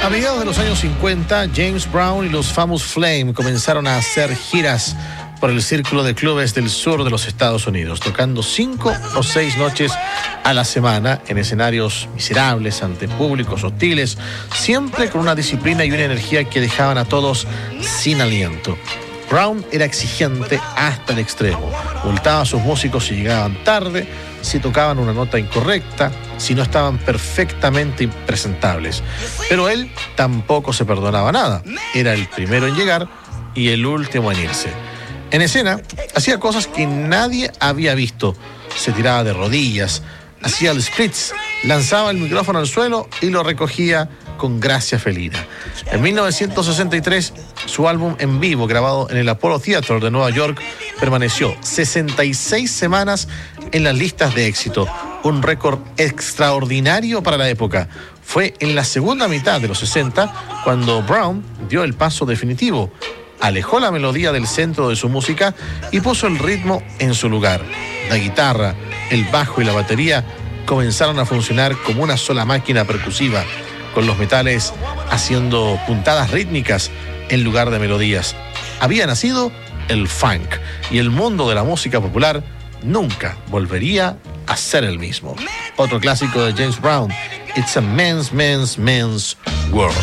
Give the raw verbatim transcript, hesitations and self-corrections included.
A mediados de los años cincuenta, James Brown y los Famous Flame comenzaron a hacer giras por el círculo de clubes del sur de los Estados Unidos, tocando cinco o seis noches a la semana en escenarios miserables ante públicos hostiles, siempre con una disciplina y una energía que dejaban a todos sin aliento. Brown era exigente hasta el extremo. Multaba a sus músicos si llegaban tarde, si tocaban una nota incorrecta, si no estaban perfectamente presentables. Pero él tampoco se perdonaba nada. Era el primero en llegar y el último en irse. En escena, hacía cosas que nadie había visto. Se tiraba de rodillas, hacía el splits, lanzaba el micrófono al suelo y lo recogía con gracia felina. En mil novecientos sesenta y tres, su álbum en vivo, grabado en el Apollo Theater de Nueva York, permaneció sesenta y seis semanas en las listas de éxito, un récord extraordinario para la época. Fue en la segunda mitad de los sesenta cuando Brown dio el paso definitivo, alejó la melodía del centro de su música y puso el ritmo en su lugar. La guitarra, el bajo y la batería comenzaron a funcionar como una sola máquina percusiva, con los metales haciendo puntadas rítmicas en lugar de melodías. Había nacido el funk y el mundo de la música popular nunca volvería a ser el mismo. Otro clásico de James Brown, It's a Man's, Man's, Man's World.